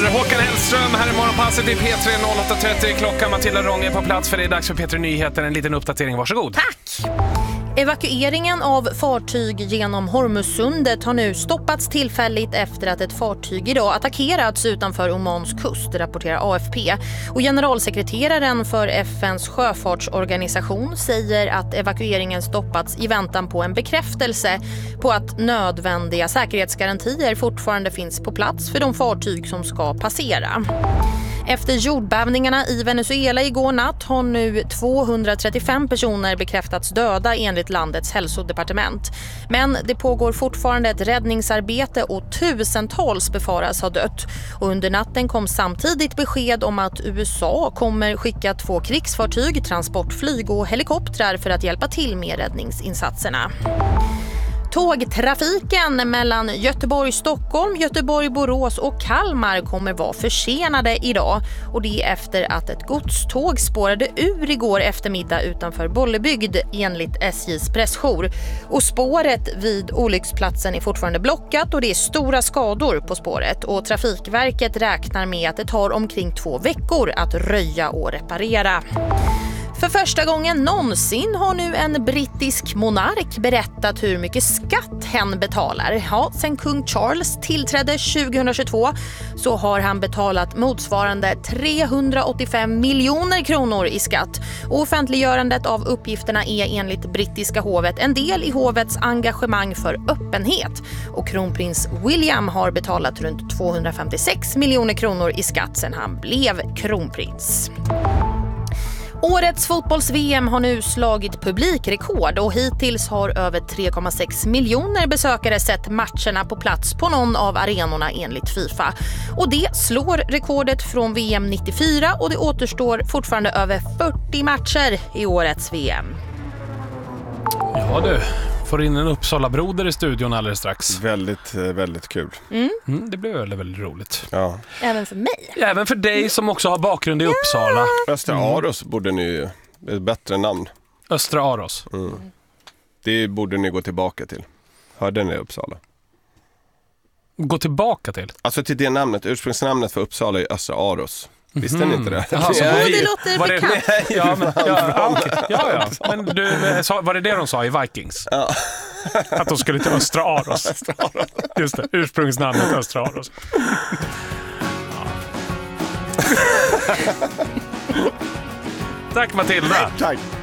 Håkan Hellström här i Morgonpasset i P3 08.30. Klockan Matilda Rånge på plats för det är dags för P3 Nyheter. En liten uppdatering, varsågod. Tack! Evakueringen av fartyg genom Hormuzsundet har nu stoppats tillfälligt efter att ett fartyg idag attackerats utanför Omans kust, rapporterar AFP. Och generalsekreteraren för FNs sjöfartsorganisation säger att evakueringen stoppats i väntan på en bekräftelse på att nödvändiga säkerhetsgarantier fortfarande finns på plats för de fartyg som ska passera. Efter jordbävningarna i Venezuela igår natt har nu 235 personer bekräftats döda enligt landets hälsodepartement. Men det pågår fortfarande ett räddningsarbete och tusentals befaras ha dött. Och under natten kom samtidigt besked om att USA kommer skicka 2 krigsfartyg, transportflyg och helikoptrar för att hjälpa till med räddningsinsatserna. Tågtrafiken mellan Göteborg, Stockholm, Göteborg, Borås och Kalmar kommer vara försenade idag. Och det är efter att ett godståg spårade ur igår eftermiddag utanför Bollebygd enligt SJs pressjour. Och spåret vid olycksplatsen är fortfarande blockat och det är stora skador på spåret. Och Trafikverket räknar med att det tar omkring 2 veckor att röja och reparera. För första gången någonsin har nu en brittisk monark berättat hur mycket skatt hen betalar. Ja, sen kung Charles tillträdde 2022 så har han betalat motsvarande 385 miljoner kronor i skatt. Och offentliggörandet av uppgifterna är enligt brittiska hovet en del i hovets engagemang för öppenhet. Och kronprins William har betalat runt 256 miljoner kronor i skatt sedan han blev kronprins. Årets fotbolls-VM har nu slagit publikrekord och hittills har över 3,6 miljoner besökare sett matcherna på plats på någon av arenorna enligt FIFA. Och det slår rekordet från VM 94 och det återstår fortfarande över 40 matcher i årets VM. Ja du, får in en Uppsala-broder i studion alldeles strax. Väldigt, väldigt kul. Det blev väldigt, väldigt roligt. Ja. Även för mig. Även för dig som också har bakgrund i Uppsala. Östra Aros borde ni, ett bättre namn. Östra Aros. Det borde ni gå tillbaka till. Hörde ni Uppsala? Gå tillbaka till? Alltså till det namnet, ursprungsnamnet för Uppsala är Östra Aros. Visste ni inte det? Jaha, så det låter bekant. Ja. Men du, var det de sa i Vikings? Ja. Att de skulle till Östra Aros. Just det, ursprungsnamnet Östra Aros. Tack Matilda. Tack.